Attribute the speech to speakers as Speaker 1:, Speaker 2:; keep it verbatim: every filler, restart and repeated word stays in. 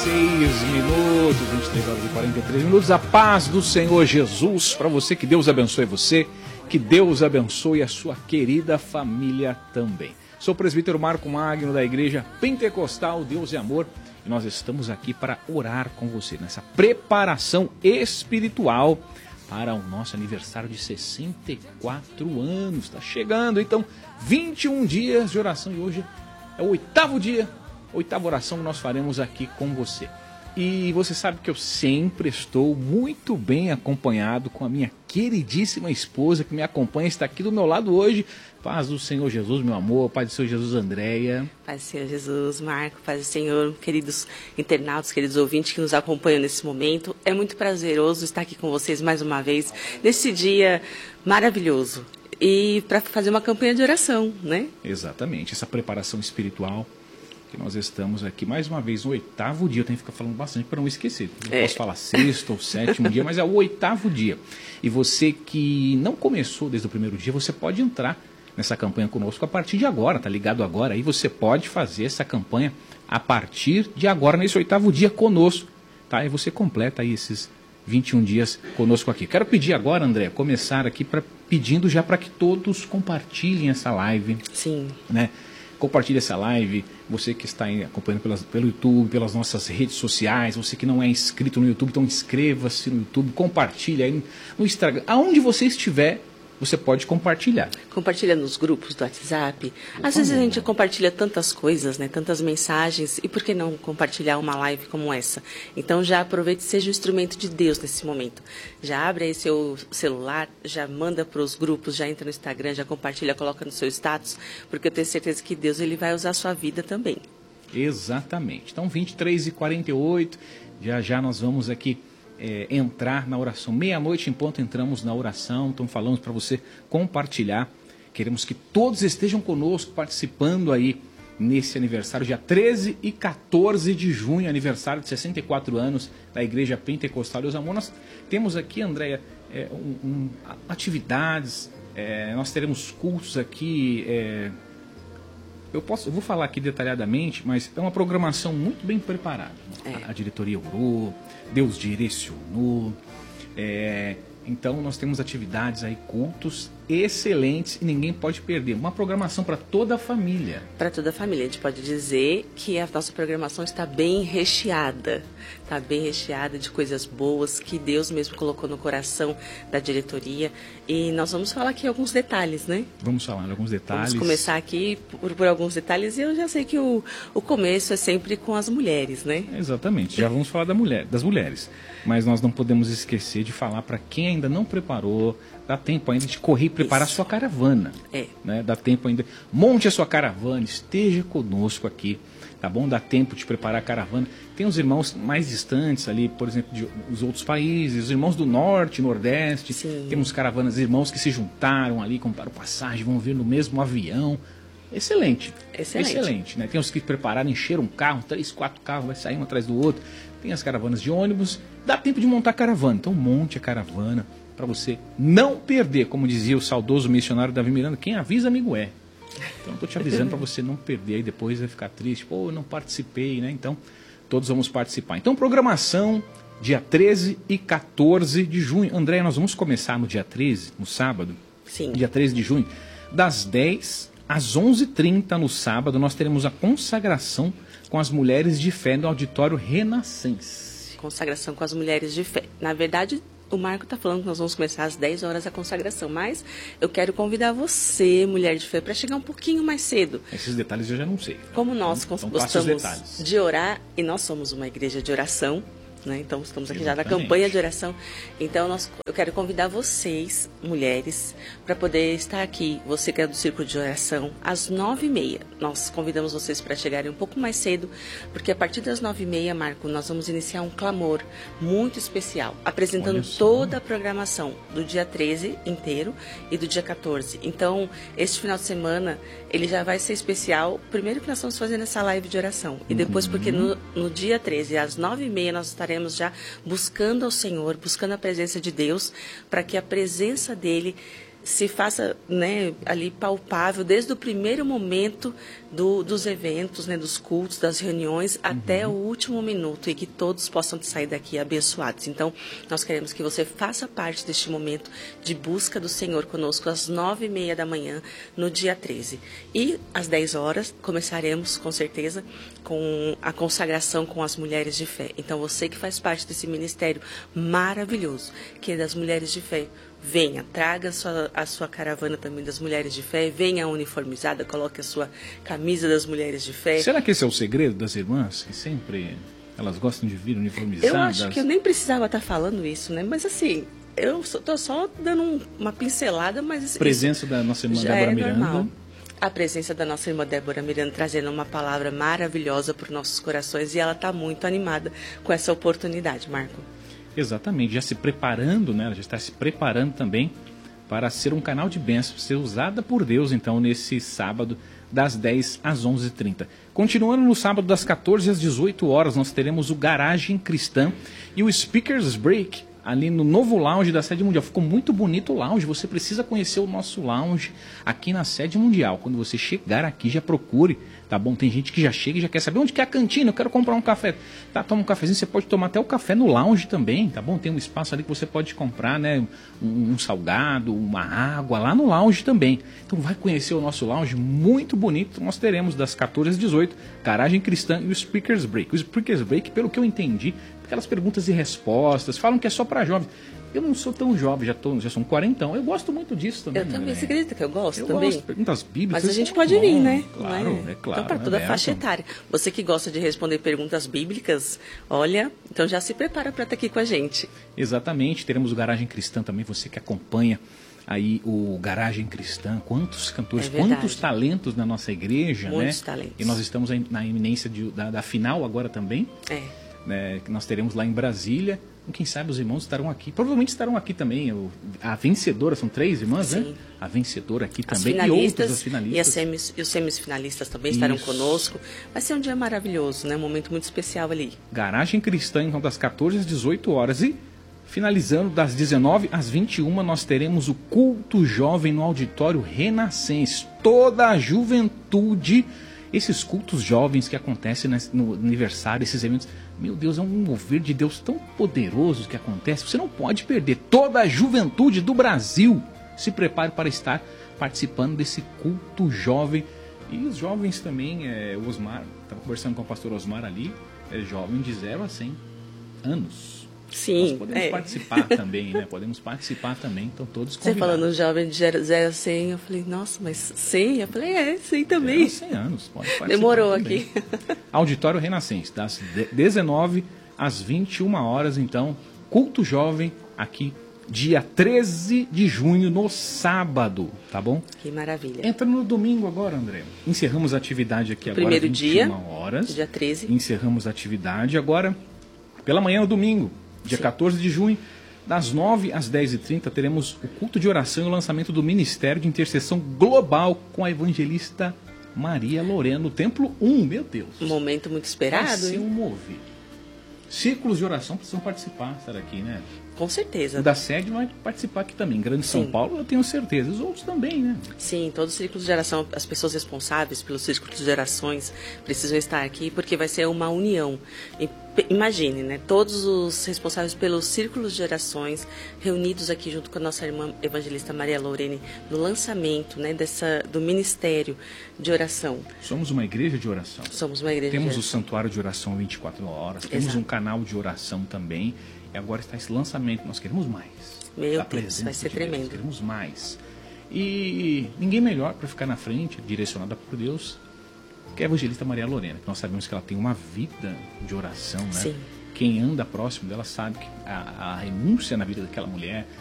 Speaker 1: seis minutos, vinte e três horas e quarenta e três minutos. A paz do Senhor Jesus para você, que Deus abençoe você, que Deus abençoe a sua querida família também. Sou o presbítero Marco Magno da Igreja Pentecostal Deus e Amor e nós estamos aqui para orar com você nessa preparação espiritual para o nosso aniversário de sessenta e quatro anos. Está chegando, então, vinte e um dias de oração e hoje é o oitavo dia, oitava oração que nós faremos aqui com você. E você sabe que eu sempre estou muito bem acompanhado com a minha queridíssima esposa que me acompanha, está aqui do meu lado hoje. Paz do Senhor Jesus, meu amor, paz do Senhor Jesus, Andréia.
Speaker 2: Paz do Senhor Jesus, Marco, paz do Senhor, queridos internautas, queridos ouvintes que nos acompanham nesse momento. É muito prazeroso estar aqui com vocês mais uma vez, nesse dia maravilhoso. E para fazer uma campanha de oração, né?
Speaker 1: Exatamente, essa preparação espiritual que nós estamos aqui mais uma vez no oitavo dia. Eu tenho que ficar falando bastante para não esquecer. Eu é. posso falar sexto ou sétimo dia, mas é o oitavo dia. E você que não começou desde o primeiro dia, você pode entrar nessa campanha conosco a partir de agora, tá ligado agora? Aí você pode fazer essa campanha a partir de agora, nesse oitavo dia conosco, tá? E você completa aí esses vinte e um dias conosco aqui. Quero pedir agora, André, começar aqui pra, pedindo já para que todos compartilhem essa live.
Speaker 2: Sim.
Speaker 1: Né? Compartilhe essa live, você que está acompanhando pelas, pelo YouTube, pelas nossas redes sociais, você que não é inscrito no YouTube, então inscreva-se no YouTube, compartilhe aí no Instagram, aonde você estiver, você pode compartilhar.
Speaker 2: Compartilha nos grupos do WhatsApp. Às vezes a gente compartilha tantas coisas, né? Tantas mensagens. E por que não compartilhar uma live como essa? Então já aproveite e seja o instrumento de Deus nesse momento. Já abre aí seu celular, já manda para os grupos, já entra no Instagram, já compartilha, coloca no seu status. Porque eu tenho certeza que Deus ele vai usar a sua vida também.
Speaker 1: Exatamente. Então vinte e três e quarenta e oito, já já nós vamos aqui É, entrar na oração. Meia-noite em ponto entramos na oração, então falamos para você compartilhar. Queremos que todos estejam conosco participando aí nesse aniversário, dia treze e quatorze de junho, aniversário de sessenta e quatro anos da Igreja Pentecostal Deus e Amor. Nós temos aqui, Andréia, é, um, um, atividades, é, nós teremos cultos aqui, é, Eu, posso, eu vou falar aqui detalhadamente, mas é uma programação muito bem preparada. É. A, a diretoria orou, Deus direcionou. É, então nós temos atividades aí, cultos excelentes e ninguém pode perder. Uma programação para toda a família.
Speaker 2: Para toda a família. A gente pode dizer que a nossa programação está bem recheada. Está bem recheada de coisas boas que Deus mesmo colocou no coração da diretoria. E nós vamos falar aqui alguns detalhes, né?
Speaker 1: Vamos falar alguns detalhes.
Speaker 2: Vamos começar aqui por, por alguns detalhes. E eu já sei que o, o começo é sempre com as mulheres, né?
Speaker 1: Exatamente. Já vamos falar da mulher, das mulheres. Mas nós não podemos esquecer de falar para quem ainda não preparou. Dá tempo ainda de correr e preparar Isso. a sua caravana.
Speaker 2: É.
Speaker 1: Né? Dá tempo ainda. Monte a sua caravana, esteja conosco aqui. Tá bom? Dá tempo de preparar a caravana. Tem os irmãos mais distantes ali, por exemplo, de, dos outros países, os irmãos do norte, nordeste.
Speaker 2: Sim.
Speaker 1: Temos caravanas, irmãos que se juntaram ali, compraram passagem, vão vir no mesmo avião. Excelente.
Speaker 2: Excelente.
Speaker 1: Excelente, né? Tem os que prepararam, encheram um carro, três, quatro carros, vai sair um atrás do outro. Tem as caravanas de ônibus. Dá tempo de montar a caravana. Então monte a caravana para você não perder, como dizia o saudoso missionário Davi Miranda, quem avisa amigo é. Então estou te avisando para você não perder e depois vai ficar triste, pô, eu não participei, né? Então todos vamos participar. Então programação dia treze e quatorze de junho. André, nós vamos começar no dia treze, no sábado.
Speaker 2: Sim.
Speaker 1: Dia treze de junho, das dez às onze e trinta no sábado, nós teremos a consagração com as mulheres de fé no auditório Renascense.
Speaker 2: Consagração com as mulheres de fé. Na verdade, o Marco está falando que nós vamos começar às dez horas a consagração, mas eu quero convidar você, mulher de fé, para chegar um pouquinho mais cedo.
Speaker 1: Esses detalhes eu já não sei.
Speaker 2: Como nós
Speaker 1: então,
Speaker 2: gostamos de orar, e nós somos uma igreja de oração, né? Então estamos aqui
Speaker 1: Exatamente.
Speaker 2: já na campanha de oração. Então nós, eu quero convidar vocês, mulheres, para poder estar aqui, você que é do Círculo de Oração, às nove e meia. Nós convidamos vocês para chegarem um pouco mais cedo, porque a partir das nove e meia, Marco, nós vamos iniciar um clamor muito especial, apresentando toda a programação do dia treze inteiro e do dia quatorze. Então, este final de semana, ele já vai ser especial. Primeiro que nós estamos fazendo essa live de oração, e depois
Speaker 1: uhum.
Speaker 2: porque no, no dia treze, às nove e meia, nós estaremos já buscando ao Senhor, buscando a presença de Deus, para que a presença dele se faça, né, ali palpável desde o primeiro momento do, dos eventos, né, dos cultos, das reuniões, uhum. até o último minuto, e que todos possam sair daqui abençoados. Então, nós queremos que você faça parte deste momento de busca do Senhor conosco às nove e meia da manhã, no dia treze. E às dez horas, começaremos, com certeza, com a consagração com as mulheres de fé. Então, você que faz parte desse ministério maravilhoso, que é das mulheres de fé, venha, traga a sua, a sua caravana também das mulheres de fé, venha uniformizada, coloque a sua camisa das mulheres de fé.
Speaker 1: Será que esse é o segredo das irmãs, que sempre elas gostam de vir uniformizadas?
Speaker 2: Eu acho que eu nem precisava estar falando isso, né? Mas assim, eu estou só dando um, uma pincelada, mas...
Speaker 1: Presença da nossa irmã Débora
Speaker 2: é
Speaker 1: Miranda.
Speaker 2: Normal. A presença da nossa irmã Débora Miranda trazendo uma palavra maravilhosa para os nossos corações, e ela está muito animada com essa oportunidade, Marco.
Speaker 1: Exatamente, já se preparando, né? Ela já está se preparando também para ser um canal de bênção, ser usada por Deus, então, nesse sábado, das dez às onze e trinta. Continuando no sábado, das quatorze às dezoito horas, nós teremos o Garagem Cristã e o Speakers Break, ali no novo lounge da Sede Mundial. Ficou muito bonito o lounge, você precisa conhecer o nosso lounge aqui na Sede Mundial. Quando você chegar aqui, já procure, tá bom? Tem gente que já chega e já quer saber onde que é a cantina, eu quero comprar um café. Tá, toma um cafezinho, você pode tomar até o café no lounge também, tá bom? Tem um espaço ali que você pode comprar, né? Um, um salgado, uma água lá no lounge também. Então vai conhecer o nosso lounge, muito bonito. Nós teremos das quatorze às dezoito, Garagem Cristã e o Speakers Break. O Speakers Break, pelo que eu entendi, aquelas perguntas e respostas, falam que é só para jovens. Eu não sou tão jovem, já, tô, já sou um quarentão. Eu gosto muito disso também.
Speaker 2: Eu também,
Speaker 1: né?
Speaker 2: você acredita que eu gosto
Speaker 1: eu
Speaker 2: também?
Speaker 1: Gosto, perguntas bíblicas.
Speaker 2: Mas a gente
Speaker 1: é
Speaker 2: pode
Speaker 1: bom,
Speaker 2: vir, né?
Speaker 1: Claro, é, é claro.
Speaker 2: Então, para toda a faixa etária. Você que gosta de responder perguntas bíblicas, olha, então já se prepara para estar aqui com a gente.
Speaker 1: Exatamente, teremos o Garagem Cristã também, você que acompanha aí o Garagem Cristã, quantos cantores,
Speaker 2: é
Speaker 1: quantos talentos na nossa igreja,
Speaker 2: Muitos
Speaker 1: né?
Speaker 2: talentos.
Speaker 1: E nós estamos na iminência de, da, da final agora também.
Speaker 2: É.
Speaker 1: Né, que nós teremos lá em Brasília. Quem sabe os irmãos estarão aqui. Provavelmente estarão aqui também. O, a vencedora, são três irmãs,
Speaker 2: Sim.
Speaker 1: né? A vencedora aqui
Speaker 2: as
Speaker 1: também. E outras, as finalistas.
Speaker 2: E, as semis, e os semifinalistas também estarão
Speaker 1: Isso.
Speaker 2: conosco. Vai ser um dia maravilhoso, né? Um momento muito especial ali.
Speaker 1: Garagem Cristã, então, das quatorze às dezoito horas. E finalizando, das dezenove às vinte e uma, nós teremos o culto jovem no Auditório Renascença. Toda a juventude, esses cultos jovens que acontecem no aniversário, esses eventos, meu Deus, é um mover de Deus tão poderoso que acontece, você não pode perder. Toda a juventude do Brasil se prepare para estar participando desse culto jovem. E os jovens também, é, o Osmar, estava conversando com o pastor Osmar ali, é jovem de zero a cem anos.
Speaker 2: Sim,
Speaker 1: nós podemos
Speaker 2: é.
Speaker 1: participar também, né? Podemos participar também, então todos convidados.
Speaker 2: Você falando jovem de zero a cem, eu falei, nossa, mas cem? Eu falei, é, cem também.
Speaker 1: cem anos, pode participar.
Speaker 2: Demorou
Speaker 1: também.
Speaker 2: aqui.
Speaker 1: Auditório Renascença, das dezenove às vinte e uma horas, então, culto jovem aqui, dia treze de junho, no sábado, tá bom?
Speaker 2: Que maravilha.
Speaker 1: Entra no domingo agora, André. Encerramos a atividade aqui agora,
Speaker 2: Primeiro
Speaker 1: vinte e uma
Speaker 2: dia,
Speaker 1: horas.
Speaker 2: dia treze.
Speaker 1: Encerramos a atividade agora, pela manhã no domingo. Dia Sim. quatorze de junho, das nove às dez e trinta, teremos o culto de oração e o lançamento do Ministério de Intercessão Global com a evangelista Maria Lorena, no Templo um, meu Deus.
Speaker 2: Um momento muito esperado.
Speaker 1: Vai ser
Speaker 2: hein?
Speaker 1: um mover. Círculos de oração precisam participar, estar aqui, né?
Speaker 2: Com certeza.
Speaker 1: O da sede vai participar aqui também. Grande São
Speaker 2: Sim.
Speaker 1: Paulo, eu tenho certeza. Os outros também, né?
Speaker 2: Sim, todos os círculos de oração, as pessoas responsáveis pelos círculos de orações precisam estar aqui, porque vai ser uma união. E, imagine, né? Todos os responsáveis pelos círculos de orações reunidos aqui junto com a nossa irmã evangelista Maria Lorene no lançamento, né, dessa, do Ministério de Oração.
Speaker 1: Somos uma igreja de oração.
Speaker 2: Somos uma igreja
Speaker 1: Temos
Speaker 2: de
Speaker 1: o
Speaker 2: oração.
Speaker 1: santuário de oração vinte e quatro horas. Temos
Speaker 2: Exato.
Speaker 1: um canal de oração também. E agora está esse lançamento. Nós queremos mais.
Speaker 2: Meu
Speaker 1: da
Speaker 2: Deus, vai ser
Speaker 1: de Deus.
Speaker 2: tremendo.
Speaker 1: Queremos mais. E ninguém melhor para ficar na frente, direcionada por Deus, que é a evangelista Maria Lorena. Que nós sabemos que ela tem uma vida de oração, né?
Speaker 2: Sim.
Speaker 1: Quem anda próximo dela sabe que a, a renúncia na vida daquela mulher,